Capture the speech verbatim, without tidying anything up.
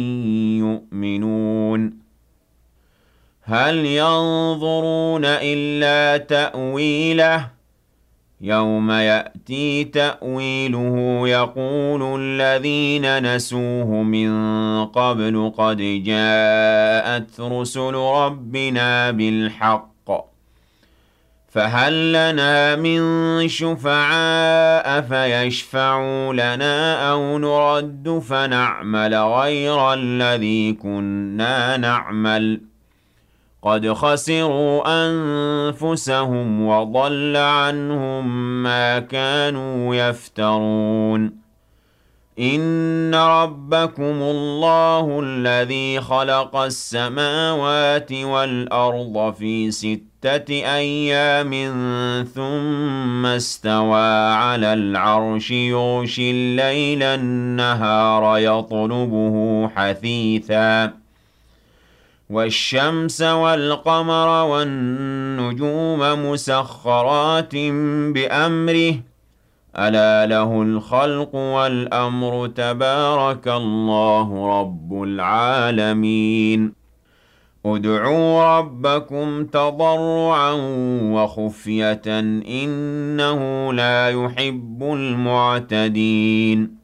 يؤمنون هل ينظرون إلا تأويله يوم يأتي تأويله يقول الذين نسوه من قبل قد جاءت رسل ربنا بالحق فهل لنا من شفعاء فيشفعوا لنا أو نرد فنعمل غير الذي كنا نعمل قد خسروا أنفسهم وضل عنهم ما كانوا يفترون إن ربكم الله الذي خلق السماوات والأرض في ستة أيام ثم استوى على العرش يغشي الليل النهار يطلبه حثيثاً والشمس والقمر والنجوم مسخرات بأمره ألا له الخلق والأمر تبارك الله رب العالمين ادعوا ربكم تضرعا وخفية إنه لا يحب المعتدين